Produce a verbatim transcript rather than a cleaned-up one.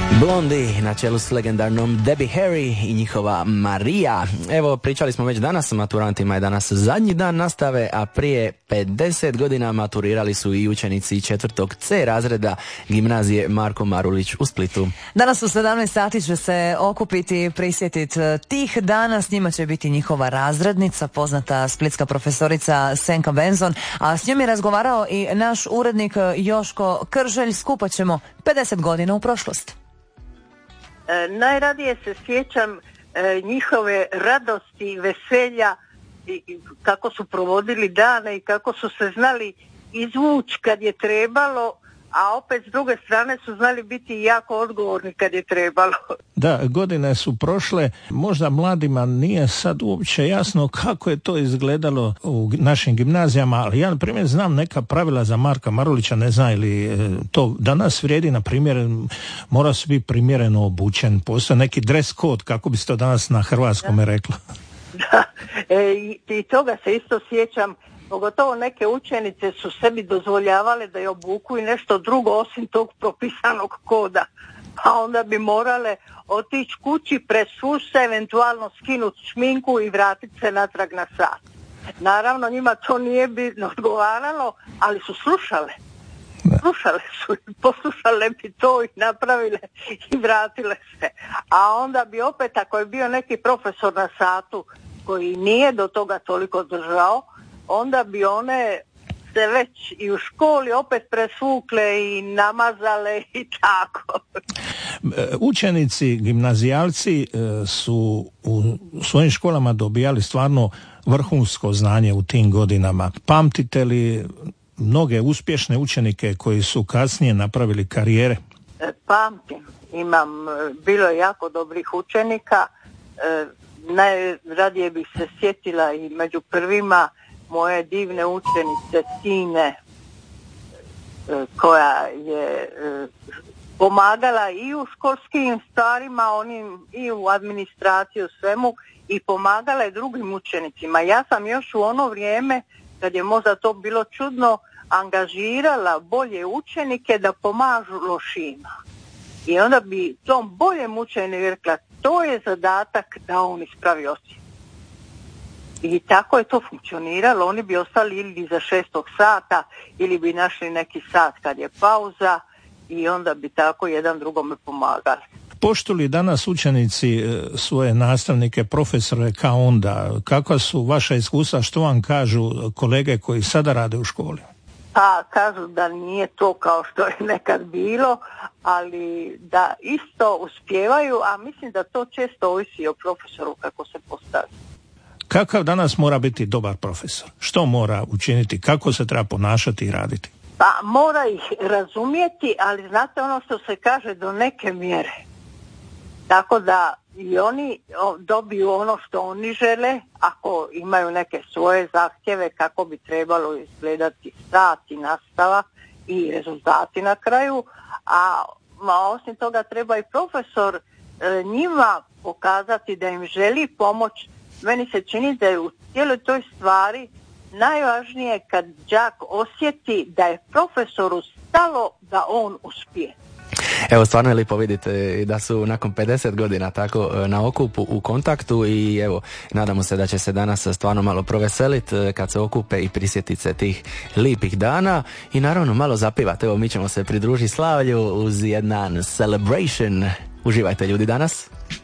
Blondi na čelu s legendarnom Debbie Harry i njihova Marija. Evo, pričali smo već danas, maturantima je danas zadnji dan nastave, a prije pedeset godina maturirali su i učenici četvrtog C razreda gimnazije Marko Marulić u Splitu. Danas u sedamnaest sati će se okupiti i prisjetiti tih dana. S njima će biti njihova razrednica, poznata splitska profesorica Senka Benzon, a s njom je razgovarao i naš urednik Joško Krželj. Skupat ćemo pedeset godina u prošlost. E, najradije se sjećam e, njihove radosti i veselja i, i kako su provodili dane i kako su se znali izvući kad je trebalo, a opet s druge strane su znali biti jako odgovorni kad je trebalo. Da, godine su prošle, možda mladima nije sad uopće jasno kako je to izgledalo u našim gimnazijama, ali ja na primjer znam neka pravila za Marka Marulića, ne znam ili to danas vrijedi, na primjer mora se biti primjereno obučen, postoje neki dress code, kako bi se to danas na hrvatskome reklo. Da, e, i, i toga se isto sjećam. Pogotovo neke učenice su sebi dozvoljavale da je obuku i nešto drugo osim tog propisanog koda. Pa onda bi morale otići kući, presvući se, eventualno skinuti šminku i vratiti se natrag na sat. Naravno njima to nije bi odgovaralo, ali su slušale. Slušale su, poslušale bi to i napravile i vratile se. A onda bi opet, ako je bio neki profesor na satu koji nije do toga toliko držao, onda bi one se već i u školi opet presvukle i namazale i tako. Učenici, gimnazijalci su u svojim školama dobijali stvarno vrhunsko znanje u tim godinama. Pamtite li mnoge uspješne učenike koji su kasnije napravili karijere? Pamtim. Imam, bilo je jako dobrih učenika. Najradije bih se sjetila i među prvima moje divne učenice Sine, koja je pomagala i u školskim stvarima, onim i u administraciji, u svemu, i pomagala je drugim učenicima. Ja sam još u ono vrijeme, kad je možda to bilo čudno, angažirala bolje učenike da pomažu lošima. I onda bi tom boljem učeniku rekla, to je zadatak da on ispravi ocjenu. I tako je to funkcioniralo. Oni bi ostali ili za šestog sata ili bi našli neki sat kad je pauza i onda bi tako jedan drugome pomagali. Poštuju li danas učenici svoje nastavnike, profesore kao onda? Kakva su vaša iskustva, što vam kažu kolege koji sada rade u školi? Pa kažu da nije to kao što je nekad bilo, ali da isto uspijevaju, a mislim da to često ovisi o profesoru kako se postavi. Kakav danas mora biti dobar profesor? Što mora učiniti? Kako se treba ponašati i raditi? Pa mora ih razumjeti, ali znate ono što se kaže, do neke mjere. Tako da i oni dobiju ono što oni žele, ako imaju neke svoje zahtjeve kako bi trebalo izgledati sat i nastava i rezultati na kraju, a, a osim toga treba i profesor e, njima pokazati da im želi pomoći. Meni se čini da je u cijeloj toj stvari najvažnije kad đak osjeti da je profesoru stalo da on uspije. Evo, stvarno je lijepo vidite da su nakon pedeset godina tako na okupu u kontaktu i evo, nadamo se da će se danas stvarno malo proveseliti kad se okupe i prisjetiti se tih lijepih dana i naravno malo zapivati. Evo, mi ćemo se pridružiti slavlju uz jedan celebration. Uživajte ljudi danas.